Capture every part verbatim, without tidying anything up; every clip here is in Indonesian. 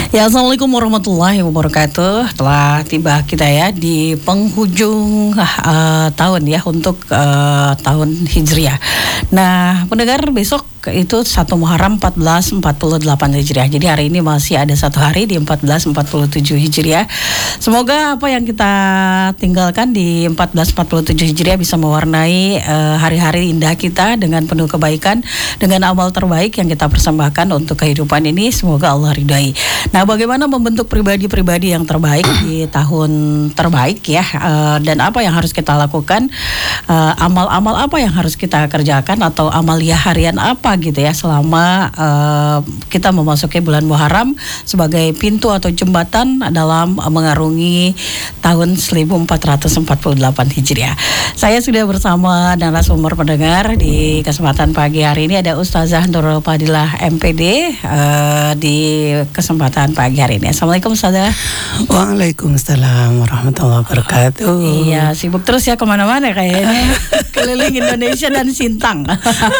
Ya, Assalamualaikum warahmatullahi wabarakatuh. Telah tiba kita ya di penghujung uh, tahun ya untuk uh, tahun Hijriah. Nah, pendengar, besok itu satu Muharram empat belas empat puluh delapan Hijriah. Jadi hari ini masih ada satu hari di empat belas empat puluh tujuh Hijriah. Semoga apa yang kita tinggalkan di empat belas empat puluh tujuh Hijriah bisa mewarnai uh, hari-hari indah kita dengan penuh kebaikan, dengan amal terbaik yang kita persembahkan untuk kehidupan ini. Semoga Allah ridhai. Nah, bagaimana membentuk pribadi-pribadi yang terbaik di tahun terbaik ya, uh, dan apa yang harus kita lakukan, uh, amal-amal apa yang harus kita kerjakan atau amalia harian apa gitu ya selama uh, kita memasuki bulan Muharram sebagai pintu atau jembatan dalam mengarungi tahun seribu empat ratus empat puluh delapan Hijriah. Saya sudah bersama narasumber pendengar di kesempatan pagi hari ini, ada Ustazah Nurul Fadilah M P D uh, di kesempatan pagi hari ini. Assalamualaikum Ustazah. Waalaikumsalam warahmatullahi wabarakatuh. Iya, sibuk terus ya kemana-mana kayaknya. Keliling Indonesia dan Sintang.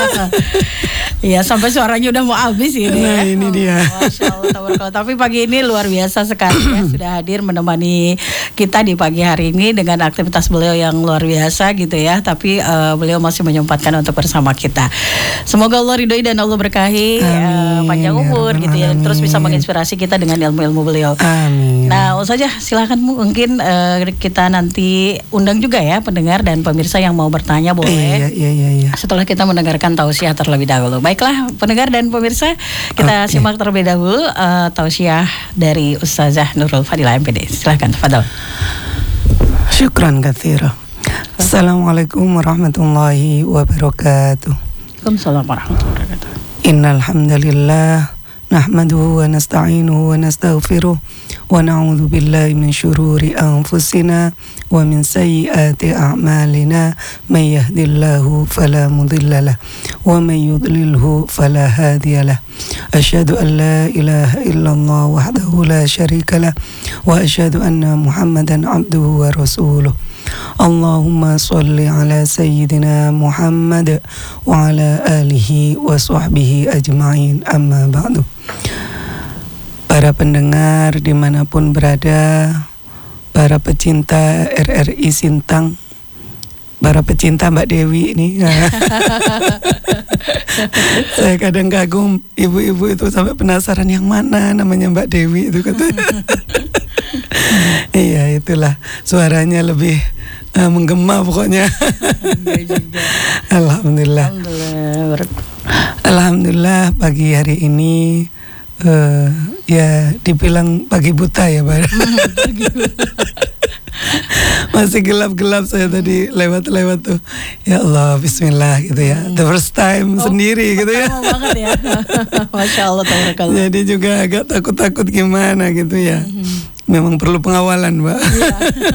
Iya, sampai suaranya udah mau habis ini. Nah, ya. ini dia. Oh, Masya Allah, tabarakallah. Tapi pagi ini luar biasa sekali ya, sudah hadir menemani kita di pagi hari ini dengan aktivitas beliau yang luar biasa gitu ya. Tapi uh, beliau masih menyempatkan untuk bersama kita. Semoga Allah ridhoi dan Allah berkahi, uh, panjang umur ya, gitu ya. Amin. Terus bisa menginspirasi kita dengan ilmu-ilmu beliau. Amin. Nah, Ustazah silakan mungkin uh, kita nanti undang juga ya pendengar dan pemirsa yang mau bertanya boleh. Iya, iya, iya, iya. Setelah kita mendengarkan tausiah terlebih dahulu. Baiklah pendengar dan pemirsa, kita okay. simak terlebih dahulu uh, tausiah dari Ustazah Nurul Fadilah M P D. Silakan, tafadhol. Syukran katsira. Assalamualaikum warahmatullahi wabarakatuh. Waalaikumsalam warahmatullahi wabarakatuh. Innal hamdalillah nahmaduhu wa nasta'inuhu wa nastaghfiruh wa na'udzu billahi min syururi anfusina wa min sayyiati a'malina may yahdihillahu fala mudhillalah wa may yudlilhu fala hadiyalah. Asyhadu an la ilaha illallah wahdahu la syarikalah wa asyhadu anna Muhammadan abduhu wa rasuluh. Allahumma salli ala sayyidina Muhammad wa ala alihi wa sahbihi ajma'in, amma ba'du. Para pendengar dimanapun berada, para pecinta R R I Sintang, para pecinta Mbak Dewi ini. Saya kadang kagum ibu-ibu itu sampai penasaran yang mana namanya Mbak Dewi itu katanya. Iya, itulah suaranya lebih uh, menggema pokoknya. Alhamdulillah. Alhamdulillah. Alhamdulillah pagi hari ini uh, ya dibilang pagi buta ya, Pak. Masih gelap-gelap saya tadi lewat-lewat tuh. Ya Allah, bismillah gitu ya. The first time oh, sendiri gitu ya. Banget ya. Masya Allah, tabarakallah. Jadi juga agak takut-takut gimana gitu ya. Mm-hmm. Memang perlu pengawalan, Mbak. Iya.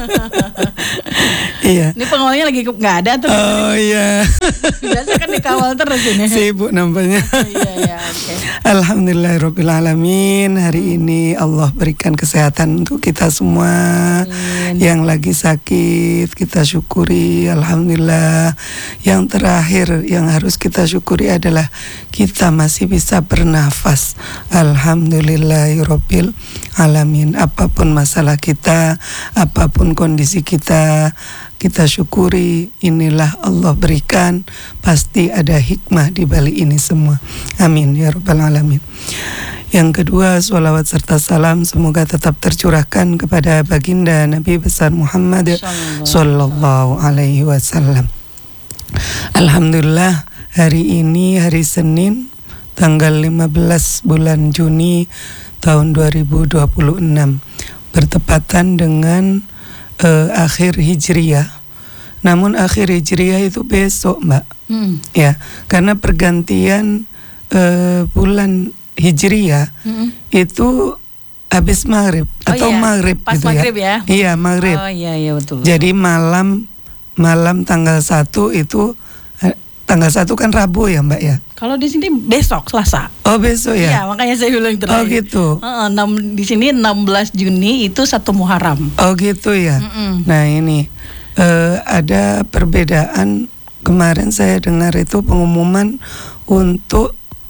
Iya. Ini pengawalnya lagi nggak ada tuh. Oh iya. Biasa kan dikawal terus ini. Sibuk nampaknya. Oh, iya ya. Okay. Alhamdulillahirabbil alamin. Hari ini Allah berikan kesehatan untuk kita semua. Amin. Yang lagi sakit kita syukuri. Alhamdulillah. Yang terakhir yang harus kita syukuri adalah kita masih bisa bernafas. Alhamdulillahirabbil alamin. Apapun masalah kita, apapun kondisi kita, kita syukuri. Inilah Allah berikan, pasti ada hikmah di balik ini semua. Amin ya rabbal alamin. Yang kedua, sholawat serta salam semoga tetap tercurahkan kepada baginda Nabi besar Muhammad sallallahu alaihi wasallam. Alhamdulillah, hari ini hari Senin tanggal lima belas bulan Juni tahun dua ribu dua puluh enam, bertepatan dengan uh, akhir Hijriah. Namun akhir Hijriah itu besok, Mbak. Hmm. Ya, karena pergantian uh, bulan Hijriah hmm. itu habis maghrib oh atau iya. maghrib pas gitu maghrib ya. ya. Iya, maghrib. Oh iya iya betul. Jadi malam malam tanggal satu itu tanggal satu kan Rabu ya, Mbak ya. Kalau di sini besok Selasa. Oh, besok ya. Iya, makanya saya bilang terus. Oh, gitu. Uh, enam di sini enam belas Juni itu satu Muharram. Oh, gitu ya. Mm-mm. Nah, ini uh, ada perbedaan. Kemarin saya dengar itu pengumuman untuk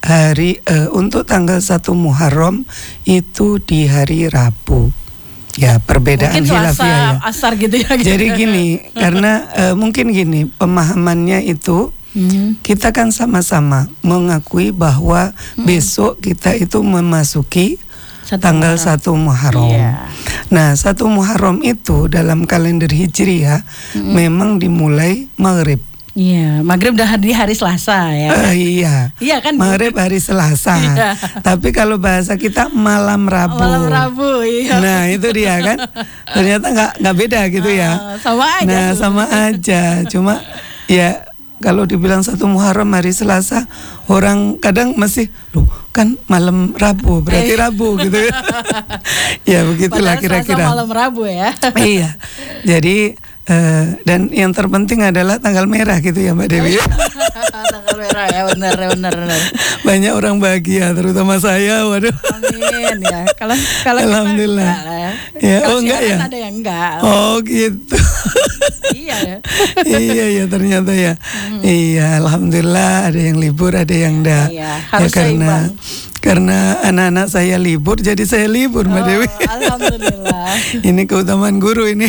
hari uh, untuk tanggal satu Muharram itu di hari Rabu. Ya, perbedaan mungkin hilafiah ya. Asar gitu ya. Gitu. Jadi gini, karena uh, mungkin gini pemahamannya itu hmm. kita kan sama-sama mengakui bahwa hmm. besok kita itu memasuki satu tanggal Muharram. satu Muharram. Yeah. Nah, satu Muharram itu dalam kalender Hijriah hmm. memang dimulai maghrib. Iya, maghrib udah di hari Selasa ya. Uh, iya. Iya kan. Maghrib hari Selasa. Iya. Tapi kalau bahasa kita malam Rabu. Malam Rabu, iya. Nah itu dia kan. Ternyata nggak nggak beda gitu ya. Uh, sama aja. Nah tuh. sama aja. Cuma ya kalau dibilang satu Muharram hari Selasa, orang kadang masih, loh kan malam Rabu, berarti Rabu gitu ya. Ya begitulah kira-kira. Malam Rabu ya. Iya. Jadi Uh, dan yang terpenting adalah tanggal merah gitu ya Mbak Dewi. Tanggal merah ya, benar benar benar. Banyak orang bahagia, terutama saya. Waduh. Amin ya. Kalau kalau alhamdulillah. Kita enggak, ya. Oh enggak ya. Ada yang enggak. Oh gitu. Iya ya. Iya ya ternyata ya. Hmm. Iya, alhamdulillah ada yang libur, ada yang enggak. Iya, harus ya karena seimbang. Karena anak-anak saya libur, jadi saya libur Mbak oh, Dewi. Alhamdulillah. Ini keutamaan guru ini.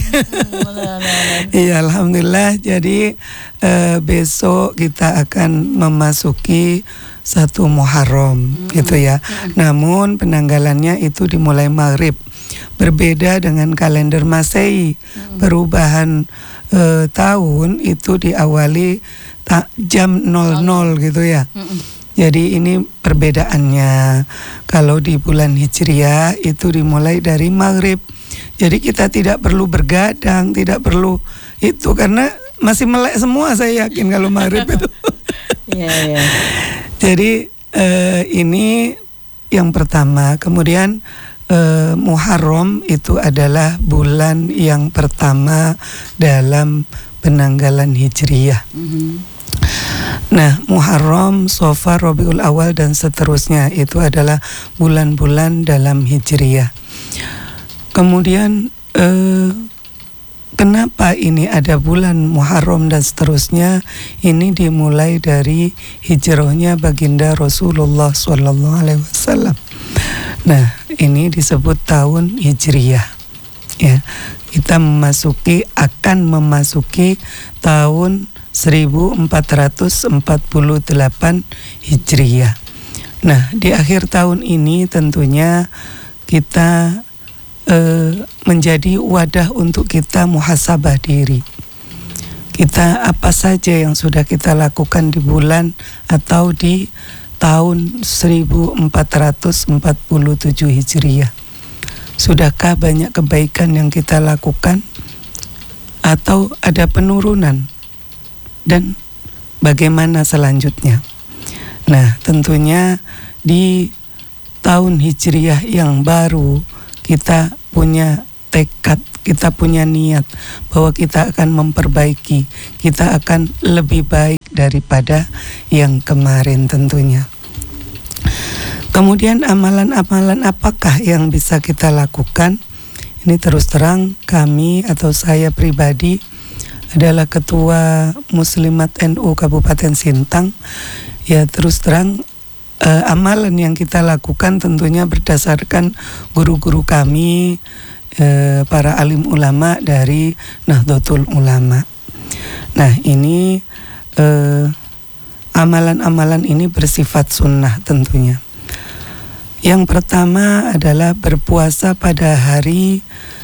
Iya, alhamdulillah. Jadi eh, besok kita akan memasuki satu Muharram, hmm. gitu ya. Hmm. Namun penanggalannya itu dimulai maghrib. Berbeda dengan kalender Masehi. Hmm. Perubahan eh, tahun itu diawali ta- jam nol nol gitu ya. Hmm. Jadi ini perbedaannya. Kalau di bulan Hijriah itu dimulai dari maghrib. Jadi kita tidak perlu bergadang, tidak perlu itu karena masih melek semua saya yakin kalau maghrib itu. Yeah, yeah. Jadi eh, ini yang pertama. Kemudian eh, Muharram itu adalah bulan yang pertama dalam penanggalan Hijriah. Mm-hmm. Nah, Muharram, Safar, Rabiul Awal dan seterusnya itu adalah bulan-bulan dalam Hijriah. Kemudian eh, kenapa ini ada bulan Muharram dan seterusnya? Ini dimulai dari hijrahnya baginda Rasulullah Shallallahu Alaihi Wasallam. Nah, ini disebut tahun Hijriah. Ya, kita memasuki akan memasuki tahun seribu empat ratus empat puluh delapan Hijriah. Nah, di akhir tahun ini tentunya kita eh, menjadi wadah untuk kita muhasabah diri. Kita apa saja yang sudah kita lakukan di bulan atau di tahun seribu empat ratus empat puluh tujuh Hijriah. Sudahkah banyak kebaikan yang kita lakukan atau ada penurunan? Dan bagaimana selanjutnya? Nah, tentunya di tahun Hijriah yang baru kita punya tekad, kita punya niat bahwa kita akan memperbaiki, kita akan lebih baik daripada yang kemarin tentunya. Kemudian amalan-amalan apakah yang bisa kita lakukan? Ini terus terang kami atau saya pribadi adalah Ketua Muslimat N U Kabupaten Sintang. Ya terus terang eh, amalan yang kita lakukan tentunya berdasarkan guru-guru kami, eh, para alim ulama dari Nahdlatul Ulama. Nah ini eh, amalan-amalan ini bersifat sunnah tentunya. Yang pertama adalah berpuasa pada hari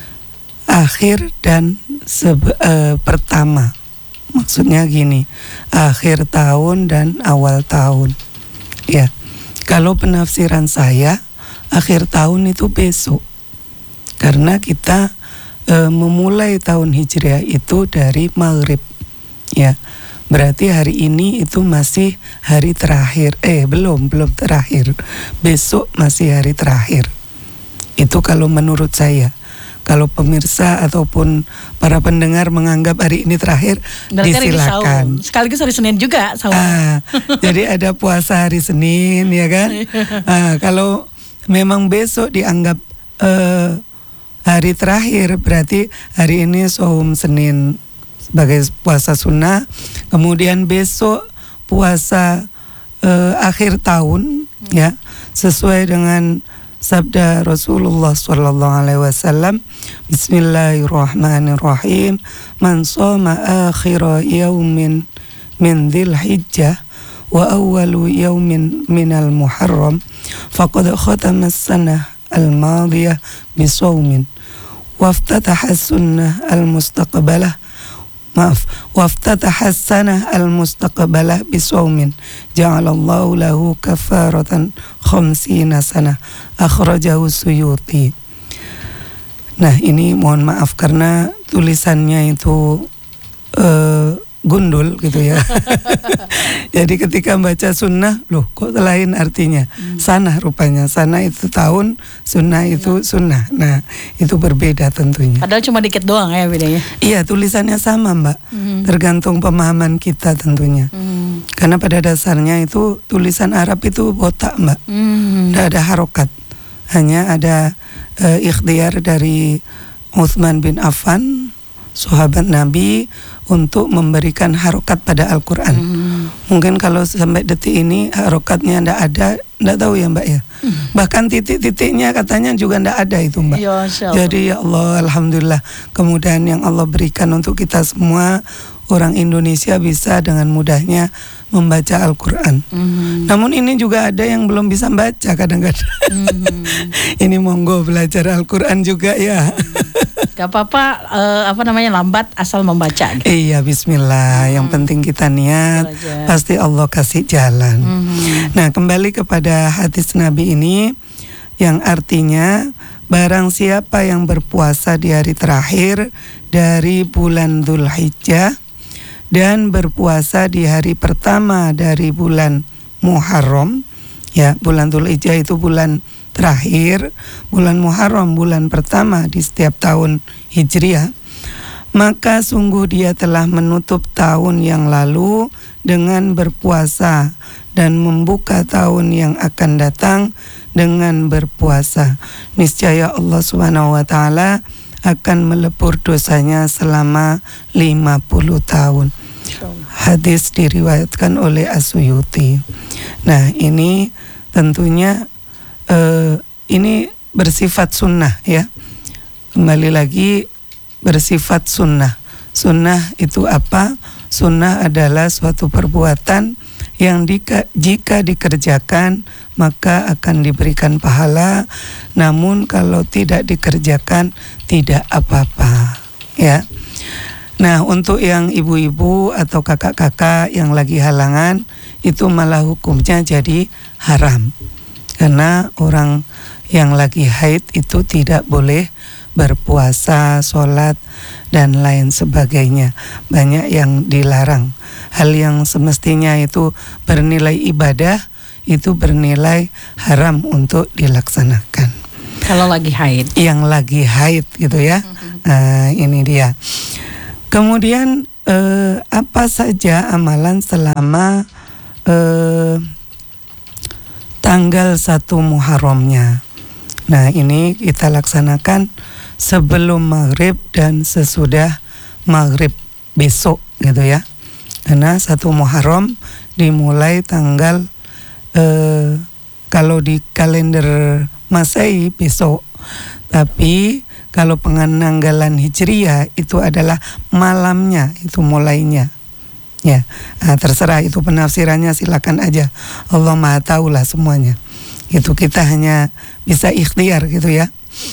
akhir dan sebe, e, pertama. Maksudnya gini, akhir tahun dan awal tahun. Ya, kalau penafsiran saya, akhir tahun itu besok. Karena kita e, memulai tahun Hijriah itu dari maghrib. Ya, berarti hari ini itu masih hari terakhir. Eh, belum, belum terakhir. Besok masih hari terakhir. Itu kalau menurut saya. Kalau pemirsa ataupun para pendengar menganggap hari ini terakhir, berarti disilakan. Hari sekaligus hari Senin juga. Ah, jadi ada puasa hari Senin, ya kan? Ah, kalau memang besok dianggap uh, hari terakhir, berarti hari ini saum Senin sebagai puasa sunnah. Kemudian besok puasa uh, akhir tahun ya, sesuai dengan sabda Rasulullah Sallallahu Alaihi Wasallam, Bismillahirrahmanirrahim, man shoma akhira yaumin min dzil hijjah wa awwalu yaumin minal muharram faqad khatama as-sanah al-madiyah bisawmin waftataha as-sunnah al-mustaqbalah maaf waftataha as-sanah al-mustaqbalah bisawmin ja'alallahu lahu kafaratan khamsina sanah, akhrajahu Suyuti. Nah, ini mohon maaf karena tulisannya itu uh, gundul gitu ya. Jadi ketika baca sunnah, loh kok lain artinya? Hmm. Sanah rupanya, sanah itu tahun, sunnah itu sunnah. Nah, itu berbeda tentunya. Padahal cuma dikit doang ya bedanya. Iya, tulisannya sama Mbak, hmm. tergantung pemahaman kita tentunya. Hmm. Karena pada dasarnya itu tulisan Arab itu botak Mbak, hmm. tidak ada harokat. Hanya ada uh, ikhtiar dari Utsman bin Affan, sahabat Nabi, untuk memberikan harokat pada Al-Quran. Hmm. Mungkin kalau sampai detik ini harokatnya ndak ada, ndak tahu ya Mbak ya. Hmm. Bahkan titik-titiknya katanya juga ndak ada itu Mbak. Ya, jadi ya Allah, alhamdulillah, kemudahan yang Allah berikan untuk kita semua, orang Indonesia bisa dengan mudahnya membaca Al-Quran. Hmm. Namun ini juga ada yang belum bisa baca kadang-kadang. Hmm. Ini monggo belajar Al-Quran juga ya. Gak apa-apa, uh, apa namanya lambat asal membaca. Gitu. Iya, Bismillah. Hmm. Yang penting kita niat, belajar. Pasti Allah kasih jalan. Hmm. Nah, kembali kepada hadis Nabi ini yang artinya barang siapa yang berpuasa di hari terakhir dari bulan Dzulhijjah dan berpuasa di hari pertama dari bulan Muharram, ya, bulan Dzulhijjah itu bulan terakhir, bulan Muharram bulan pertama di setiap tahun Hijriah, maka sungguh dia telah menutup tahun yang lalu dengan berpuasa dan membuka tahun yang akan datang dengan berpuasa. Niscaya Allah Subhanahu wa taala akan melepur dosanya selama lima puluh tahun. Hadis diriwayatkan oleh As-Suyuti. Nah, ini tentunya Uh, ini bersifat sunnah ya. Kembali lagi bersifat sunnah. Sunnah itu apa? Sunnah adalah suatu perbuatan yang dika, jika dikerjakan maka akan diberikan pahala. Namun kalau tidak dikerjakan tidak apa-apa ya. Nah, untuk yang ibu-ibu atau kakak-kakak yang lagi halangan, itu malah hukumnya jadi haram. Karena orang yang lagi haid itu tidak boleh berpuasa, sholat, dan lain sebagainya. Banyak yang dilarang. Hal yang semestinya itu bernilai ibadah, itu bernilai haram untuk dilaksanakan. Kalau lagi haid. Yang lagi haid gitu ya. Mm-hmm. Nah, ini dia. Kemudian eh, apa saja amalan selama eh, tanggal satu Muharramnya. Nah, ini kita laksanakan sebelum maghrib dan sesudah maghrib besok gitu ya. Karena satu Muharram dimulai tanggal eh, kalau di kalender Masehi besok. Tapi kalau penanggalan Hijriah itu adalah malamnya, itu mulainya. Ya, nah, terserah itu penafsirannya, silakan aja. Allah Maha tahu lah semuanya. Itu kita hanya bisa ikhtiar gitu ya.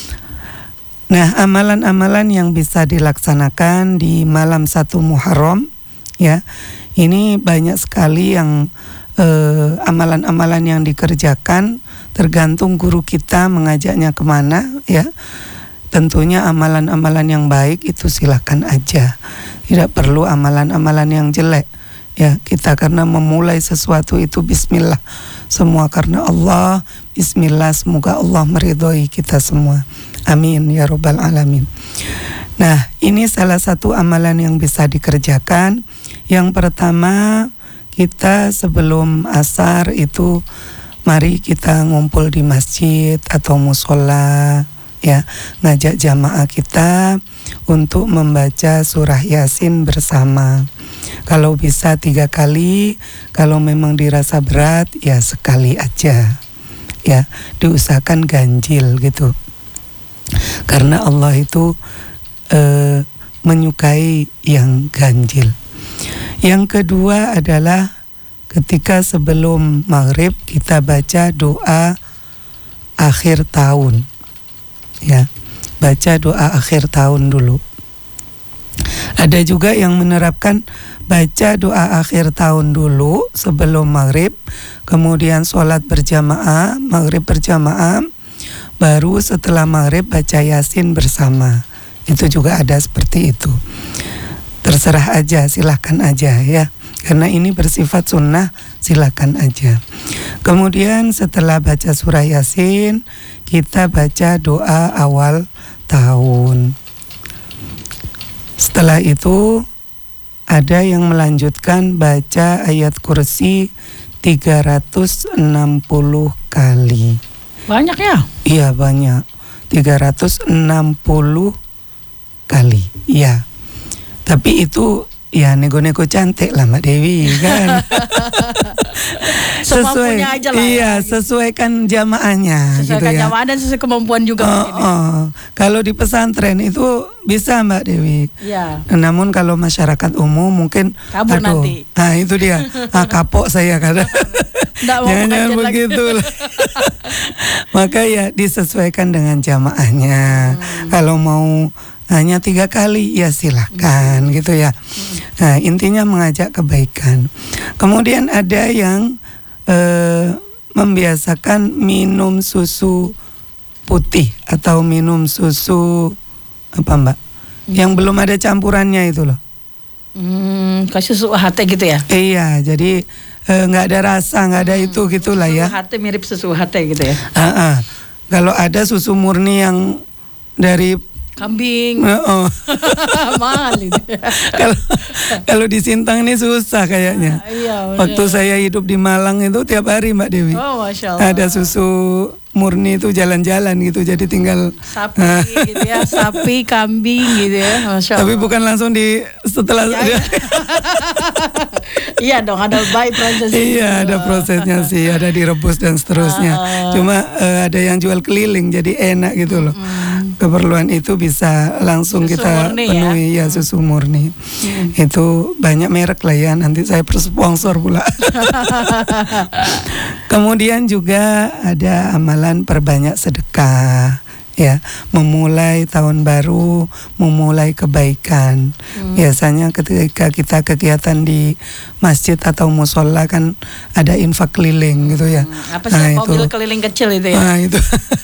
Nah, amalan-amalan yang bisa dilaksanakan di malam satu Muharram, ya, ini banyak sekali yang eh, amalan-amalan yang dikerjakan, tergantung guru kita mengajaknya kemana, ya. Tentunya amalan-amalan yang baik itu silakan aja. Tidak perlu amalan-amalan yang jelek. Ya, kita karena memulai sesuatu itu bismillah. Semua karena Allah, bismillah, semoga Allah meridhoi kita semua. Amin ya rabbal alamin. Nah, ini salah satu amalan yang bisa dikerjakan. Yang pertama, kita sebelum asar itu mari kita ngumpul di masjid atau musola, ya, ngajak jamaah kita untuk membaca surah Yasin bersama. Kalau bisa tiga kali, kalau memang dirasa berat ya sekali aja, ya diusahakan ganjil gitu. Karena Allah itu eh, menyukai yang ganjil. Yang kedua adalah ketika sebelum maghrib kita baca doa akhir tahun, ya, baca doa akhir tahun dulu. Ada juga yang menerapkan baca doa akhir tahun dulu sebelum maghrib, kemudian sholat berjamaah, maghrib berjamaah, baru setelah maghrib baca Yasin bersama. Itu juga ada seperti itu. Terserah aja, silahkan aja ya. Karena ini bersifat sunnah, silakan aja. Kemudian setelah baca surah Yasin, kita baca doa awal tahun. Setelah itu ada yang melanjutkan baca ayat kursi tiga ratus enam puluh kali. Banyak ya? Iya banyak, tiga ratus enam puluh kali. Iya. Tapi itu ya nego-nego cantik lah Mbak Dewi kan. Sesuai aja lah, iya, ya, gitu. Sesuaikan jamaahnya. Sesuaikan gitu ya. jamaah dan sesuai kemampuan juga. Oh, oh. Kalau di pesantren itu bisa Mbak Dewi. Iya. Namun kalau masyarakat umum mungkin kabur aduh, nanti. Nah itu dia, ah, kapok saya kadang. Jangan-jangan begitu. Maka ya disesuaikan dengan jamaahnya. Hmm. Kalau mau hanya tiga kali ya silahkan hmm. gitu ya. Hmm. Nah intinya mengajak kebaikan. Kemudian ada yang eh, membiasakan minum susu putih atau minum susu apa Mbak? Hmm. Yang belum ada campurannya itu loh. Hmm, kasih susu U H T gitu ya? Iya, jadi nggak eh, ada rasa, nggak ada hmm. itu gitulah ya. Susu U H T mirip susu U H T gitu ya? Ah, ah. Kalau ada susu murni yang dari kambing, oh. mahal itu. Kalau kalau di Sintang ini susah kayaknya. Ah, iya, waktu saya hidup di Malang itu tiap hari Mbak Dewi. Oh, Masya Allah. Ada susu murni itu jalan-jalan gitu, jadi tinggal sapi gitu ya, sapi, kambing gitu ya, Masya Allah. Tapi bukan langsung di setelah. Ya, ya. Iya dong, ada by proses. Iya, ada prosesnya sih, ada direbus dan seterusnya. Uh, Cuma uh, ada yang jual keliling, jadi enak gitu loh. Mm. Keperluan itu bisa langsung susu kita penuhi ya, ya susu murni. Mm. Itu banyak merek lah ya, nanti saya bersponsor pula. Kemudian juga ada amalan perbanyak sedekah. Ya, memulai tahun baru, memulai kebaikan. Hmm. Biasanya ketika kita kegiatan di masjid atau musola kan ada infak keliling gitu ya. Hmm. Apa sih nah, mobil itu. Keliling kecil itu ya? Nah, itu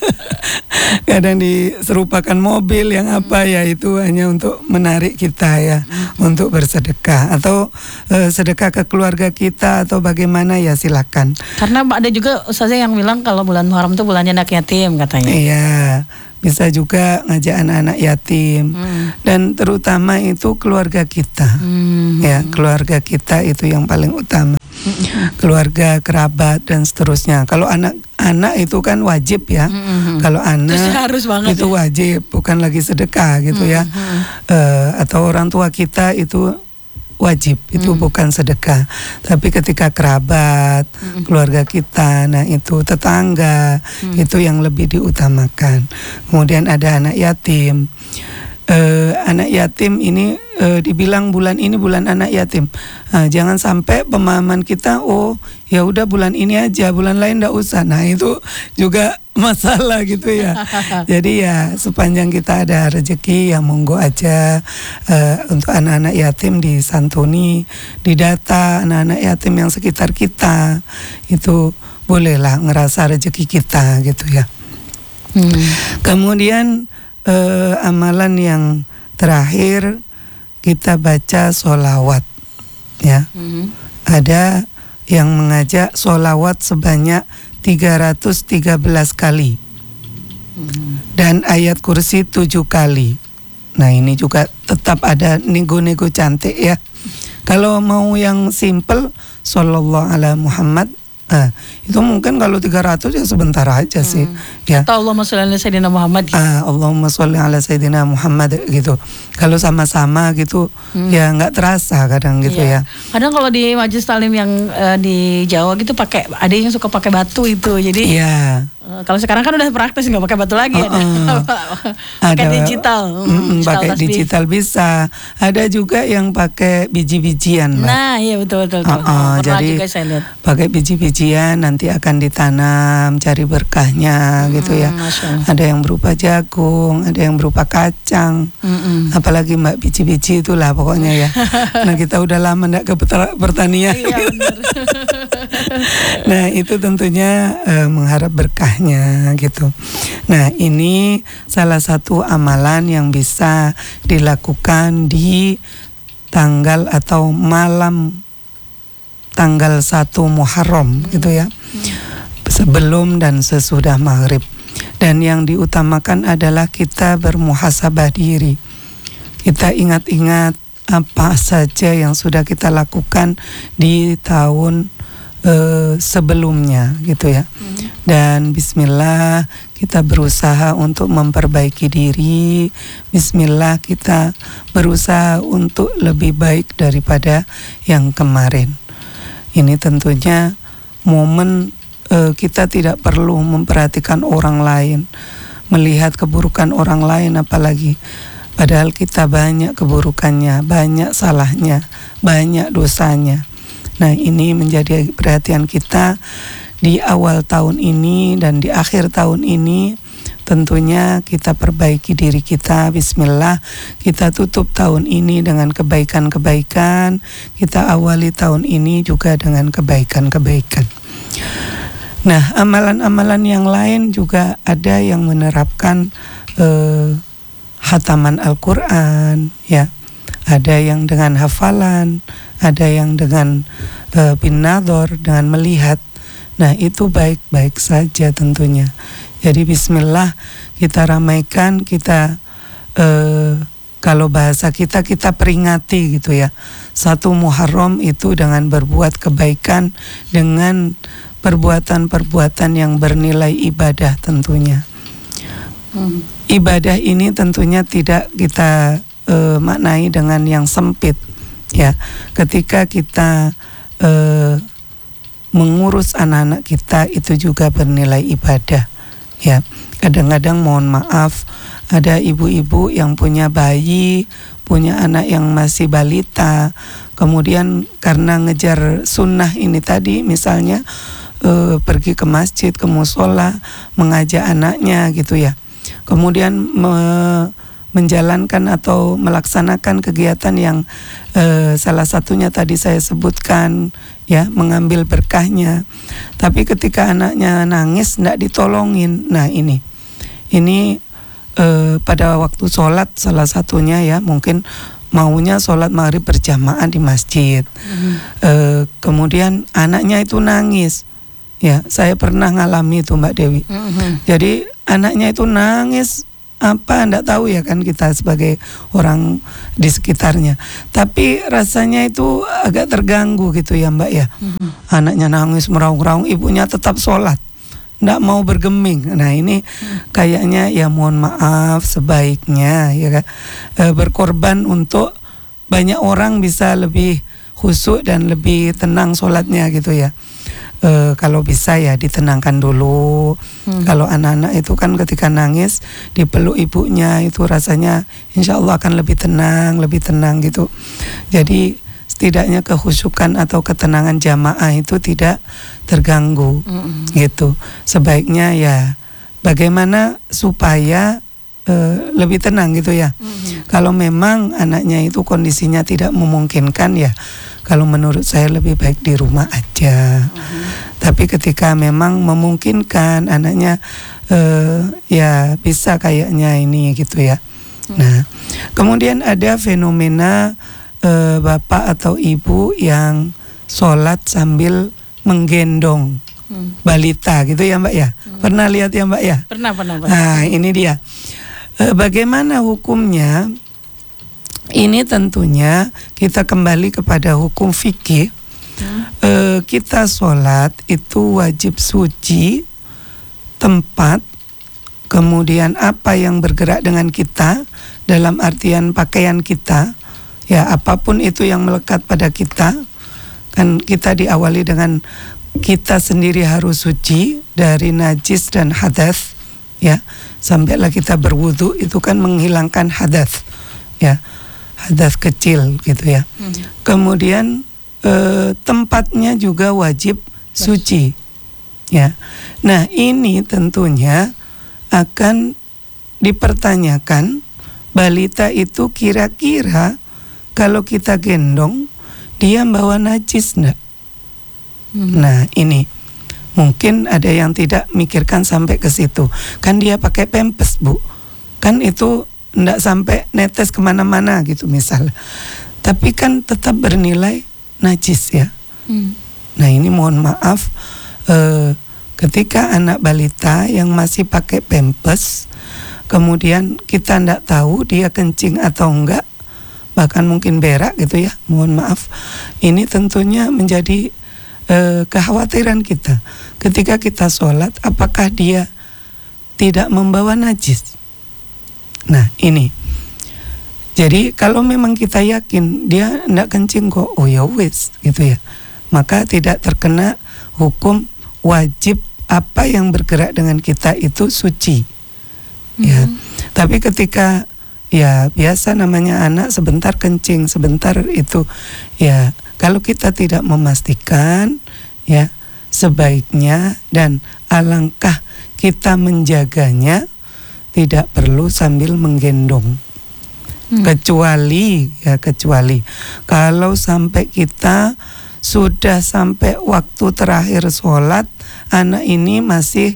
kadang diserupakan mobil yang apa ya, itu hanya untuk menarik kita ya, hmm. untuk bersedekah atau uh, sedekah ke keluarga kita atau bagaimana ya silakan. Karena ada juga ustazah yang bilang kalau bulan Muharram itu bulannya anak yatim katanya. Iya. Bisa juga ngajak anak-anak yatim hmm. dan terutama itu keluarga kita, hmm. ya keluarga kita itu yang paling utama, hmm. keluarga, kerabat dan seterusnya. Kalau anak-anak itu kan wajib ya, hmm. kalau anak harus banget itu ya? Wajib, bukan lagi sedekah gitu hmm. ya, uh, atau orang tua kita itu wajib, itu hmm. bukan sedekah. Tapi ketika kerabat, hmm. keluarga kita, nah itu tetangga, hmm. itu yang lebih diutamakan. Kemudian ada anak yatim. Uh, anak yatim ini uh, dibilang bulan ini bulan anak yatim. Uh, jangan sampai pemahaman kita, oh ya udah bulan ini aja, bulan lain nggak usah. Nah itu juga masalah gitu ya. Jadi ya sepanjang kita ada rezeki ya monggo aja, uh, untuk anak-anak yatim disantuni, didata anak-anak yatim yang sekitar kita, itu bolehlah ngerasa rezeki kita gitu ya. Hmm. Kemudian uh, amalan yang terakhir kita baca sholawat ya. Hmm. Ada yang mengajak sholawat sebanyak tiga ratus tiga belas kali hmm. dan ayat kursi tujuh kali. Nah ini juga tetap ada nego-nego cantik ya. Kalau mau yang simple, sallallahu ala Muhammad Nah, itu mungkin kalau tiga ratus ya sebentar aja sih. Hmm. Ya. Atau Allahumma sholli ala Sayyidina Muhammad gitu. Ah, Allahumma sholli ala Sayyidina Muhammad gitu. Kalau sama-sama gitu Hmm. ya nggak terasa kadang gitu Iya. ya. Kadang kalau di majelis taklim yang eh, di Jawa gitu pakai, ada yang suka pakai batu itu. Jadi Iya. eh, kalau sekarang kan udah praktis nggak pakai batu lagi. Uh-uh. Pakai Ada digital. mm, Hmm, digital pakai tasbih. digital bisa. Ada juga yang pakai biji-bijian, Mbak. Nah, iya betul betul. betul. Uh-uh, Pernah jadi juga saya lihat. pakai biji-bijian nanti akan ditanam, cari berkahnya gitu ya. Masya Allah. Ada yang berupa jagung, ada yang berupa kacang. Mm-mm. Apalagi Mbak biji-biji itulah pokoknya ya. Nah kita udah lama nggak ke peter- pertanian. Iya benar. Nah itu tentunya eh, mengharap berkahnya gitu. Nah ini salah satu amalan yang bisa dilakukan di tanggal atau malam tanggal satu Muharram gitu ya, sebelum dan sesudah maghrib. Dan yang diutamakan adalah kita bermuhasabah diri. Kita ingat-ingat apa saja yang sudah kita lakukan di tahun eh, sebelumnya gitu ya. Dan bismillah kita berusaha untuk memperbaiki diri. Bismillah kita berusaha untuk lebih baik daripada yang kemarin. Ini tentunya momen eh, kita tidak perlu memperhatikan orang lain, melihat keburukan orang lain apalagi. Padahal kita banyak keburukannya, banyak salahnya, banyak dosanya. Nah ini menjadi perhatian kita di awal tahun ini dan di akhir tahun ini. Tentunya kita perbaiki diri kita. Bismillah kita tutup tahun ini dengan kebaikan-kebaikan. Kita awali tahun ini juga dengan kebaikan-kebaikan. Nah amalan-amalan yang lain juga ada yang menerapkan eh, hataman Al-Quran ya. Ada yang dengan hafalan, ada yang dengan eh, bin nadhor, dengan melihat. Nah itu baik-baik saja tentunya. Jadi bismillah kita ramaikan, kita eh, kalau bahasa kita kita peringati gitu ya. Satu Muharram itu dengan berbuat kebaikan, dengan perbuatan-perbuatan yang bernilai ibadah tentunya. Hmm. Ibadah ini tentunya tidak kita eh, maknai dengan yang sempit ya. Ketika kita eh, mengurus anak-anak kita itu juga bernilai ibadah. Ya, kadang-kadang mohon maaf ada ibu-ibu yang punya bayi, punya anak yang masih balita, kemudian karena ngejar sunnah ini tadi misalnya e, pergi ke masjid, ke musola, mengajak anaknya gitu ya, kemudian me, menjalankan atau melaksanakan kegiatan yang e, salah satunya tadi saya sebutkan ya, mengambil berkahnya. Tapi ketika anaknya nangis tidak ditolongin. Nah ini ini eh, pada waktu sholat salah satunya ya, mungkin maunya sholat maghrib berjamaah di masjid. Mm-hmm. eh, kemudian anaknya itu nangis ya, saya pernah ngalami itu Mbak Dewi. Mm-hmm. Jadi anaknya itu nangis apa enggak tahu ya kan kita sebagai orang di sekitarnya, tapi rasanya itu agak terganggu gitu ya Mbak ya. Mm-hmm. Anaknya nangis meraung-raung, ibunya tetap sholat, enggak mau bergeming. Nah ini mm. kayaknya ya mohon maaf sebaiknya ya kan e, berkorban untuk banyak orang bisa lebih khusyuk dan lebih tenang sholatnya gitu ya. E, kalau bisa ya ditenangkan dulu. Hmm. Kalau anak-anak itu kan ketika nangis dipeluk ibunya itu rasanya insya Allah akan lebih tenang, lebih tenang gitu. Jadi setidaknya kehusukan atau ketenangan jamaah itu tidak terganggu. Hmm. Gitu. Sebaiknya ya bagaimana supaya e, lebih tenang gitu ya. Hmm. Kalau memang anaknya itu kondisinya tidak memungkinkan ya, kalau menurut saya lebih baik di rumah aja. Uh-huh. Tapi ketika memang memungkinkan anaknya uh, ya bisa kayaknya ini gitu ya. Uh-huh. Nah, kemudian ada fenomena uh, bapak atau ibu yang sholat sambil menggendong uh-huh. balita gitu ya Mbak ya. Uh-huh. Pernah lihat ya Mbak ya? Pernah, pernah, pernah. Nah, ini dia. Uh, bagaimana hukumnya? Ini tentunya kita kembali kepada hukum fikih Hmm. Uh, kita sholat itu wajib suci tempat, kemudian apa yang bergerak dengan kita dalam artian pakaian kita, ya apapun itu yang melekat pada kita. Kan kita diawali dengan kita sendiri harus suci dari najis dan hadas, ya. Sampailah kita berwudu itu kan menghilangkan hadas, ya, hadas kecil gitu ya. Hmm. Kemudian eh, tempatnya juga wajib suci, ya. Nah ini tentunya akan dipertanyakan, balita itu kira-kira kalau kita gendong dia bawa najis enggak? Hmm. Nah ini mungkin ada yang tidak mikirkan sampai ke situ. Kan dia pakai pempes, Bu. Kan itu enggak sampai netes kemana-mana gitu misal. Tapi kan tetap bernilai najis ya. Hmm. Nah ini mohon maaf, eh, ketika anak balita yang masih pakai pempes, kemudian kita enggak tahu dia kencing atau enggak, bahkan mungkin berak gitu ya, mohon maaf. Ini tentunya menjadi eh, kekhawatiran kita. Ketika kita sholat, apakah dia tidak membawa najis? Nah ini, jadi kalau memang kita yakin dia enggak kencing kok, oh ya wis gitu ya, maka tidak terkena hukum wajib apa yang bergerak dengan kita itu suci. Mm-hmm. Ya, tapi ketika ya biasa namanya anak sebentar kencing, sebentar itu, ya kalau kita tidak memastikan, ya sebaiknya dan alangkah kita menjaganya tidak perlu sambil menggendong. Hmm. Kecuali ya kecuali kalau sampai kita sudah sampai waktu terakhir sholat, anak ini masih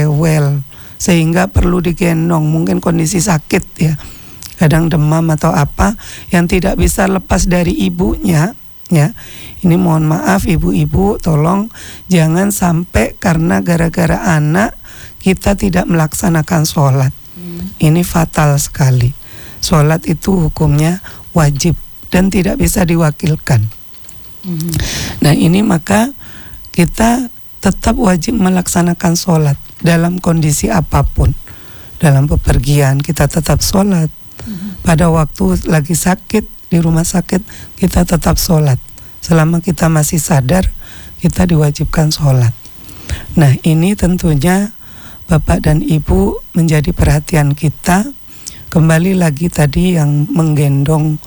rewel sehingga perlu digendong, mungkin kondisi sakit ya, kadang demam atau apa yang tidak bisa lepas dari ibunya, ya. Ini mohon maaf ibu-ibu, tolong jangan sampai karena gara-gara anak kita tidak melaksanakan sholat. Hmm. Ini fatal sekali. Sholat itu hukumnya wajib dan tidak bisa diwakilkan. Hmm. Nah ini maka kita tetap wajib melaksanakan sholat dalam kondisi apapun. Dalam bepergian kita tetap sholat. Hmm. Pada waktu lagi sakit di rumah sakit kita tetap sholat. Selama kita masih sadar, kita diwajibkan sholat. Nah ini tentunya Bapak dan Ibu menjadi perhatian kita. Kembali lagi tadi yang menggendong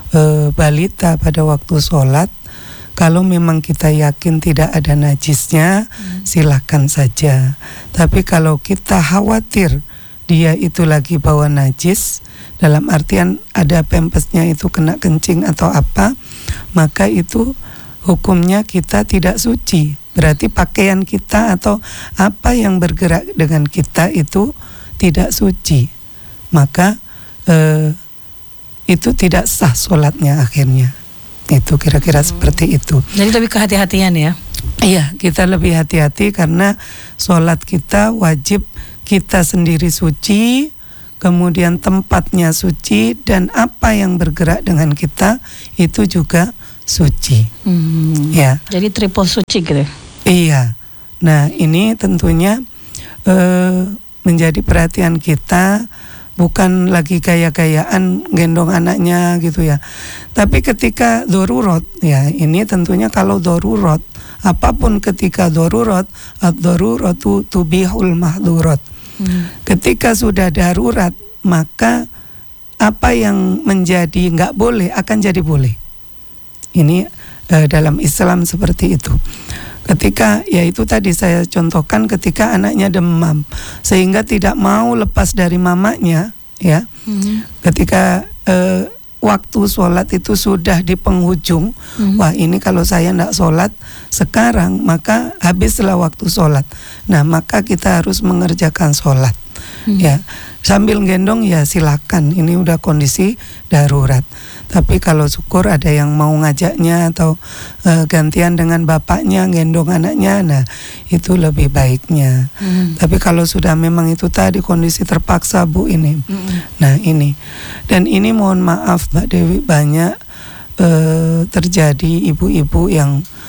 e, balita pada waktu sholat, kalau memang kita yakin tidak ada najisnya, hmm. silakan saja. Tapi kalau kita khawatir dia itu lagi bawa najis, dalam artian ada pempesnya itu kena kencing atau apa, maka itu hukumnya kita tidak suci. Berarti pakaian kita atau apa yang bergerak dengan kita itu tidak suci. Maka eh, itu tidak sah sholatnya akhirnya. Itu kira-kira hmm. seperti itu. Jadi lebih kehati-hatian ya? Iya, kita lebih hati-hati karena sholat kita wajib kita sendiri suci, kemudian tempatnya suci, dan apa yang bergerak dengan kita itu juga suci. Hmm. Ya. Jadi triple suci gitu. Iya. Nah ini tentunya eh, menjadi perhatian kita, bukan lagi gaya-gayaan gendong anaknya gitu ya. Tapi ketika darurat, ya ini tentunya kalau darurat, apapun ketika darurat, ad-daruratu tubihul mahdurat. Hmm. Ketika sudah darurat, maka apa yang menjadi nggak boleh akan jadi boleh. Ini eh, dalam Islam seperti itu. Ketika, ya itu tadi saya contohkan, ketika anaknya demam sehingga tidak mau lepas dari mamanya, ya. Hmm. Ketika eh, waktu sholat itu sudah di penghujung, hmm. wah ini kalau saya tidak sholat sekarang maka habislah waktu sholat. Nah maka kita harus mengerjakan sholat, hmm. ya. Sambil gendong ya silakan, ini udah kondisi darurat. Tapi kalau syukur ada yang mau ngajaknya atau e, gantian dengan bapaknya gendong anaknya, nah itu lebih baiknya. Hmm. Tapi kalau sudah memang itu tadi kondisi terpaksa Bu ini, hmm. nah ini. Dan ini mohon maaf Mbak Dewi, banyak e, terjadi ibu-ibu yang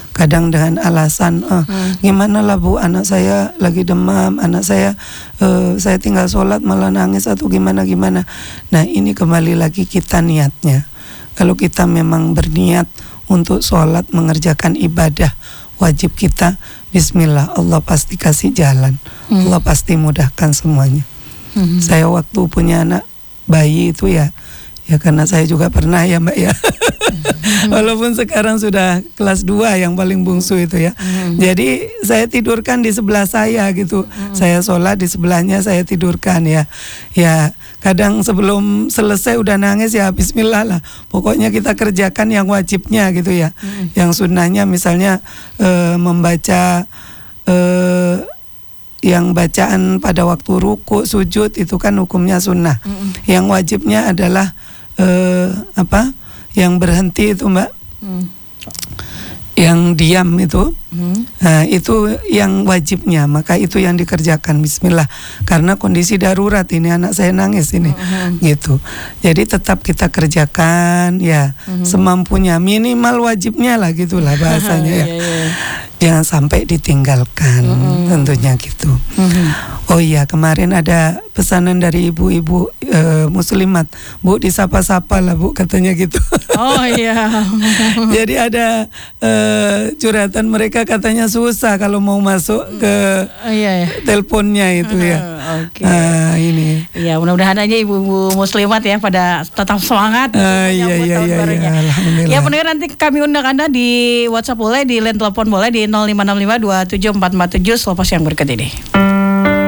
kadang dengan alasan eh, hmm. gimana lah Bu, anak saya lagi demam, anak saya eh, saya tinggal sholat malah nangis atau gimana gimana. Nah ini kembali lagi kita niatnya. Kalau kita memang berniat untuk sholat, mengerjakan ibadah wajib kita, bismillah, Allah pasti kasih jalan, hmm. Allah pasti mudahkan semuanya. hmm. Saya waktu punya anak bayi itu ya ya karena saya juga pernah ya Mbak ya. hmm. Walaupun sekarang sudah kelas dua yang paling bungsu itu ya. hmm. Jadi saya tidurkan di sebelah saya gitu. hmm. Saya sholat di sebelahnya, saya tidurkan ya. Ya kadang sebelum selesai udah nangis ya bismillah lah. Pokoknya kita kerjakan yang wajibnya gitu ya. hmm. Yang sunnahnya misalnya e, membaca e, yang bacaan pada waktu ruku, sujud itu kan hukumnya sunnah. hmm. Yang wajibnya adalah e, apa? Yang berhenti itu Mbak. hmm. Yang diam itu, hmm. nah, itu yang wajibnya, maka itu yang dikerjakan, bismillah. Karena kondisi darurat ini anak saya nangis ini, hmm. gitu. Jadi tetap kita kerjakan ya hmm. semampunya, minimal wajibnya lah gitulah bahasanya ya. Jangan sampai ditinggalkan, hmm. tentunya gitu. Hmm. Oh iya, kemarin ada pesanan dari ibu-ibu e, muslimat, Bu disapa-sapa lah Bu katanya gitu. Oh iya. Jadi ada e, curhatan mereka katanya susah kalau mau masuk ke oh, iya, iya. teleponnya itu ya. Oke. Okay. Nah, ini. Iya, mudah-mudahan aja ibu-ibu muslimat ya pada tetap semangat. Ah, iya iya iya, iya. Alhamdulillah. Ya pendengar, nanti kami undang Anda di WhatsApp boleh, di line telepon boleh di nol lima enam lima dua tujuh empat empat tujuh selepas yang berikut ini.